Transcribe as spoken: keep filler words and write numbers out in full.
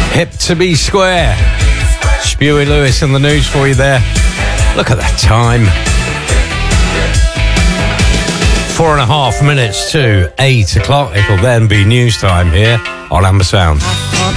Hip to be square. Spewy Lewis in the news for you there. Look at that time. Four and a half minutes to eight o'clock. It'll then be news time here on Amber Sound. I thought